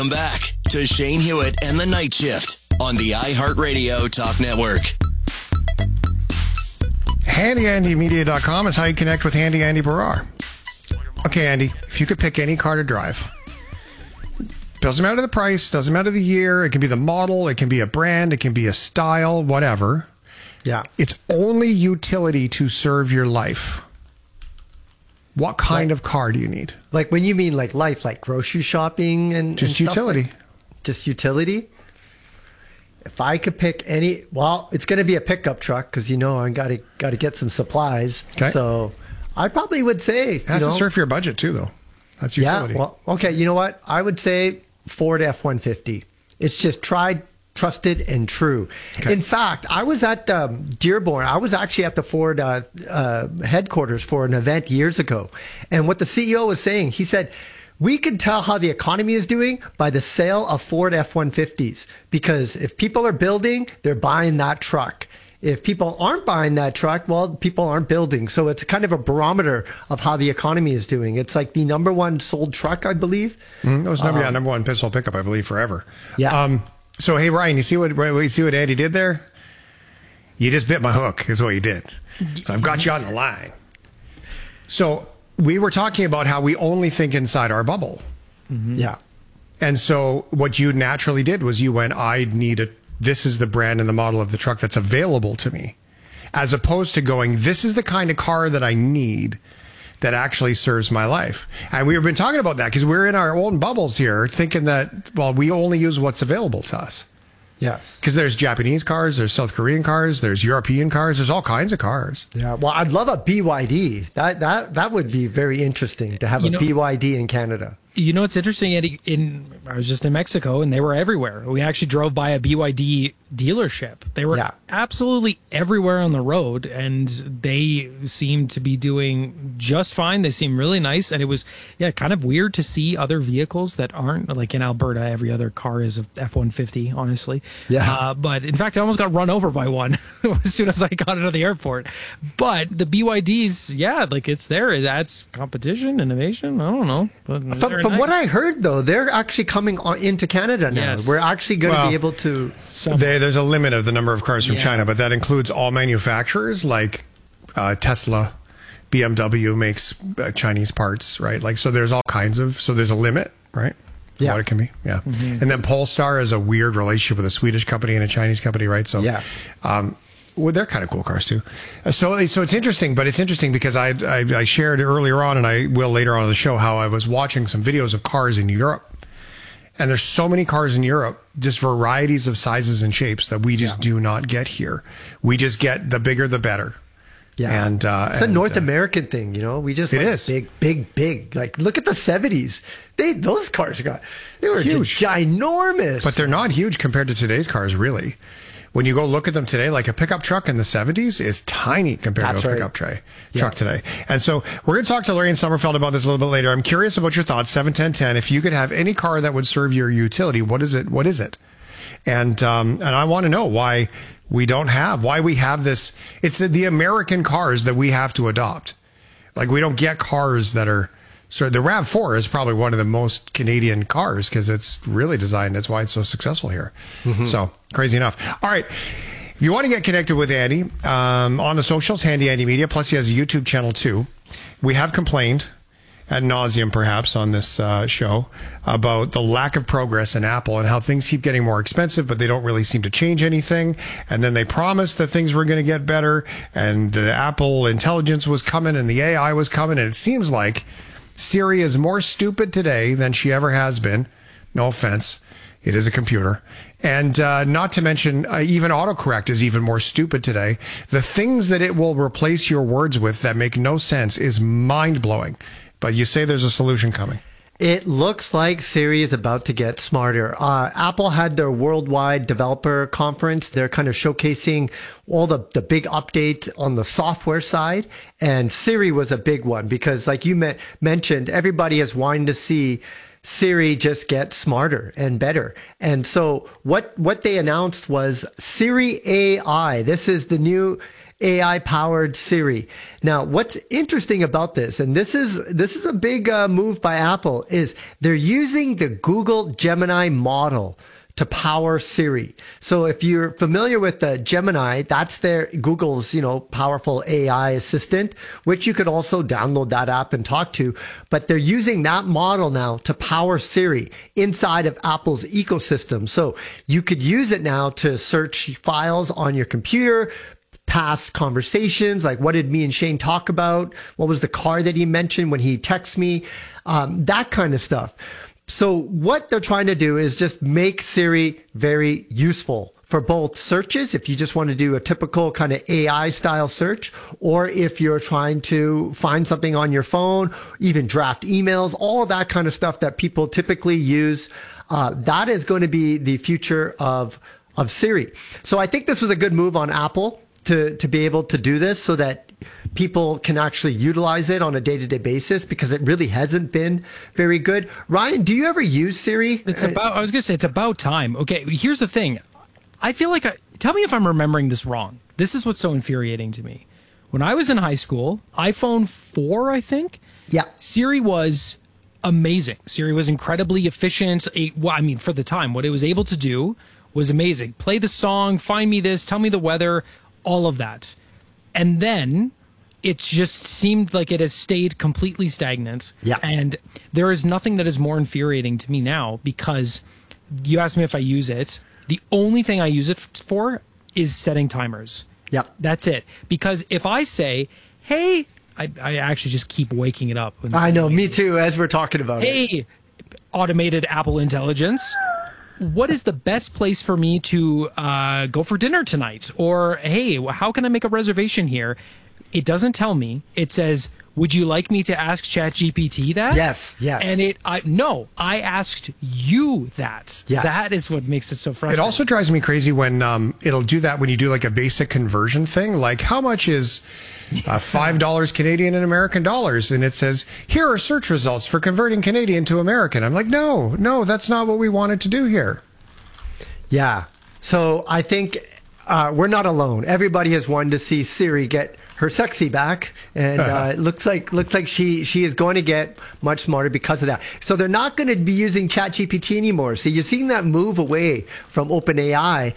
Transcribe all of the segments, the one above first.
Welcome back to Shane Hewitt and the Night Shift on the iHeartRadio Talk Network. HandyAndyMedia.com is how you connect with Handy Andy Barrar. Okay, Andy, if you could pick any car to drive, doesn't matter the price, doesn't matter the year, it can be the model, it can be a brand, it can be a style, whatever. Yeah. It's only utility to serve your life. What kind of car do you need? Like when you mean like life, like grocery shopping and Just and stuff utility. Just utility? If I could pick any, well, it's going to be a pickup truck because, I got to get some supplies. Okay. So I probably would say. It has to serve your budget too, though. That's utility. Yeah, well, okay, you know what? I would say Ford F-150. It's just tried, trusted, and true. Okay. In fact, I was at Dearborn. I was actually at the Ford headquarters for an event years ago. And what the CEO was saying, he said, we can tell how the economy is doing by the sale of Ford F-150s. Because if people are building, they're buying that truck. If people aren't buying that truck, well, people aren't building. So it's kind of a barometer of how the economy is doing. It's like the number one sold truck, I believe. It was number one pistol pickup, I believe, forever. Yeah. So, hey, Ryan, you see what Andy did there? You just bit my hook, is what you did. So I've got you on the line. So we were talking about how we only think inside our bubble. Mm-hmm. Yeah. And so what you naturally did was you went, this is the brand and the model of the truck that's available to me, as opposed to going, this is the kind of car that I need that actually serves my life. And we've been talking about that because we're in our own bubbles here thinking that, well, we only use what's available to us. Yes. Because there's Japanese cars, there's South Korean cars, there's European cars, there's all kinds of cars. Yeah. Well, I'd love a BYD. That would be very interesting to have a BYD in Canada. You know, it's interesting, Eddie, I was just in Mexico and they were everywhere. We actually drove by a BYD dealership. They were absolutely everywhere on the road and they seemed to be doing just fine. They seem really nice. And it was, kind of weird to see other vehicles that aren't, like in Alberta, every other car is a F-150, honestly. Yeah. But in fact, I almost got run over by one as soon as I got out of the airport. But the BYDs, it's there. That's competition, innovation. I don't know. But from what I heard, though, they're actually coming into Canada now. Yes. We're actually going to be able to. There's a limit of the number of cars from China, but that includes all manufacturers like Tesla, BMW makes Chinese parts, right? So there's all kinds of, so there's a limit, right? Yeah. What it can be. Yeah. Mm-hmm. And then Polestar is a weird relationship with a Swedish company and a Chinese company, right? So, well, they're kind of cool cars too. So it's interesting, but it's interesting because I shared earlier on, and I will later on in the show, how I was watching some videos of cars in Europe. And there's so many cars in Europe, just varieties of sizes and shapes that we just do not get here. We just get the bigger, the better. Yeah. And it's a North American thing, We just is big. Like, look at the 70s. Those cars they were huge, just ginormous. But they're not huge compared to today's cars, really. When you go look at them today, like a pickup truck in the 70s is tiny compared to a pickup truck today. And so we're going to talk to Lorraine Sommerfeld about this a little bit later. I'm curious about your thoughts. 71010. If you could have any car that would serve your utility, what is it? What is it? And I want to know why we have this. It's the American cars that we have to adopt. Like, we don't get cars that are. So the RAV4 is probably one of the most Canadian cars because it's really designed. That's why it's so successful here. Mm-hmm. So crazy enough. All right. If you want to get connected with Andy, on the socials, Handy Andy Media, plus he has a YouTube channel too. We have complained ad nauseum perhaps on this show about the lack of progress in Apple and how things keep getting more expensive, but they don't really seem to change anything. And then they promised that things were going to get better and the Apple intelligence was coming and the AI was coming. And it seems like Siri is more stupid today than she ever has been. No offense. It is a computer. And not to mention, even autocorrect is even more stupid today. The things that it will replace your words with that make no sense is mind-blowing. But you say there's a solution coming. It looks like Siri is about to get smarter. Apple had their worldwide developer conference. They're kind of showcasing all the big updates on the software side. And Siri was a big one because, like you mentioned, everybody is wanting to see Siri just get smarter and better. And so what they announced was Siri AI. This is the new AI-powered Siri. Now, what's interesting about this, and this is a big move by Apple, is they're using the Google Gemini model to power Siri. So if you're familiar with the Gemini, that's Google's, powerful AI assistant, which you could also download that app and talk to. But they're using that model now to power Siri inside of Apple's ecosystem. So you could use it now to search files on your computer, past conversations, like what did me and Shane talk about? What was the car that he mentioned when he texted me? That kind of stuff. So what they're trying to do is just make Siri very useful for both searches, if you just want to do a typical kind of AI style search, or if you're trying to find something on your phone, even draft emails, all of that kind of stuff that people typically use. That is going to be the future of Siri. So I think this was a good move on Apple to be able to do this so that people can actually utilize it on a day-to-day basis, because it really hasn't been very good. Ryan, do you ever use Siri? I was going to say, it's about time. Okay, here's the thing. I feel like, tell me if I'm remembering this wrong. This is what's so infuriating to me. When I was in high school, iPhone 4, I think. Yeah. Siri was amazing. Siri was incredibly efficient. For the time, what it was able to do was amazing. Play the song, find me this, tell me the weather, all of that. And then it just seemed like it has stayed completely stagnant. Yeah. And there is nothing that is more infuriating to me now, because you asked me if I use it. The only thing I use it for is setting timers. Yeah. That's it. Because if I say, hey, I actually just keep waking it up. I know, me too, as we're talking about it. Hey, automated Apple intelligence, what is the best place for me to go for dinner tonight? Or, hey, how can I make a reservation here? It doesn't tell me. It says, would you like me to ask ChatGPT that? Yes. And I asked you that. Yes. That is what makes it so frustrating. It also drives me crazy when it'll do that when you do like a basic conversion thing, like how much is $5 Canadian in American dollars? And it says, here are search results for converting Canadian to American. I'm like, no, that's not what we wanted to do here. Yeah. So I think we're not alone. Everybody has wanted to see Siri get her sexy back, and it looks like she is going to get much smarter because of that. So they're not going to be using ChatGPT anymore. So you're seeing that move away from OpenAI.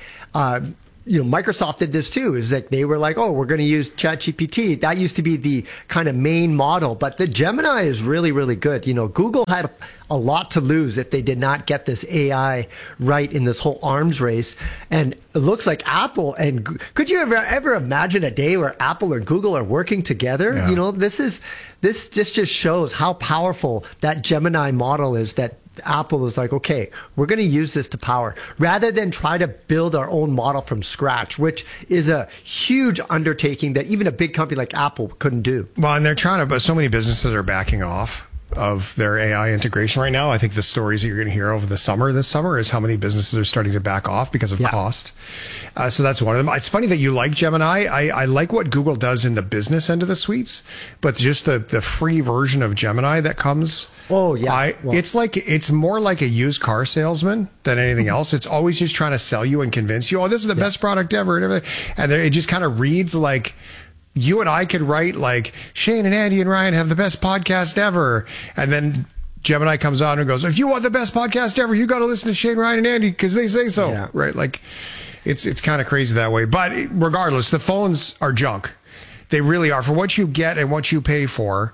Microsoft did this too. Is like they were like, oh, we're going to use ChatGPT. That used to be the kind of main model, but the Gemini is really, really good. Google had a lot to lose if they did not get this AI right in this whole arms race. And it looks like Apple and could you ever imagine a day where Apple or Google are working together? Yeah. This just shows how powerful that Gemini model is, that Apple is like, okay, we're going to use this to power rather than try to build our own model from scratch, which is a huge undertaking that even a big company like Apple couldn't do. Well, and they're trying to, but so many businesses are backing off of their AI integration right now. I think the stories that you're going to hear over this summer is how many businesses are starting to back off because of cost. So that's one of them. It's funny that you like Gemini. I like what Google does in the business end of the suites, but just the free version of Gemini that comes. Oh yeah. It's more like a used car salesman than anything else. It's always just trying to sell you and convince you, oh, this is the best product ever and everything. And it just kind of reads like you and I could write like Shane and Andy and Ryan have the best podcast ever. And then Gemini comes on and goes, if you want the best podcast ever, you got to listen to Shane, Ryan, and Andy because they say so. Yeah. Right. Like it's kind of crazy that way. But regardless, the phones are junk. They really are. For what you get and what you pay for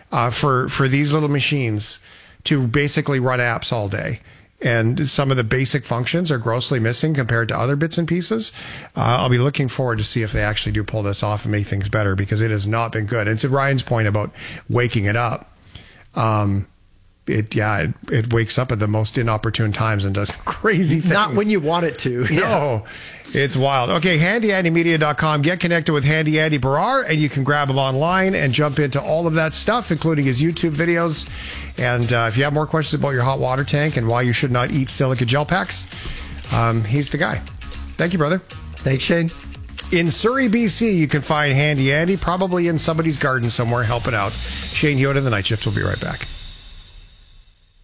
these little machines to basically run apps all day. And some of the basic functions are grossly missing compared to other bits and pieces. I'll be looking forward to see if they actually do pull this off and make things better, because it has not been good. And to Ryan's point about waking it up, it wakes up at the most inopportune times and does crazy things. Not when you want it to. No, it's wild. Okay, HandyAndyMedia.com. Get connected with Handy Andy Barrar, and you can grab him online and jump into all of that stuff, including his YouTube videos. And if you have more questions about your hot water tank and why you should not eat silica gel packs, he's the guy. Thank you, brother. Thanks, Shane. In Surrey, BC, you can find Handy Andy, probably in somebody's garden somewhere helping out. Shane Hewitt and The Night Shift will be right back.